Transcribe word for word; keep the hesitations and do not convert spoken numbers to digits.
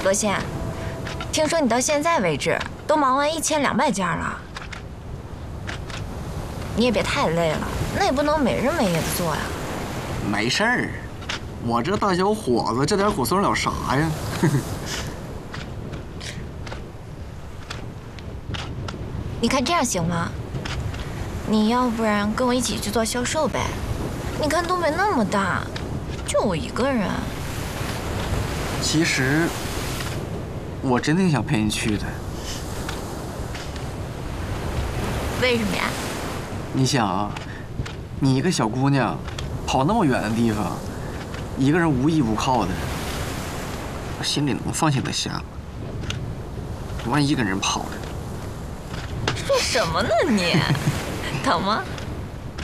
多贤，听说你到现在为止都忙完一千两百件了，你也别太累了，那也不能没日没夜的做呀。 没事儿，我这大小伙子这点苦算了啥呀？ 你看这样行吗？你要不然跟我一起去做销售呗？你看东北那么大，就我一个人。 其实我真挺想陪你去的。 为什么呀？ 你想啊，你一个小姑娘，跑那么远的地方，一个人无依无靠的，我心里能放心得下吗？万一跟人跑了， 说什么呢你？疼吗？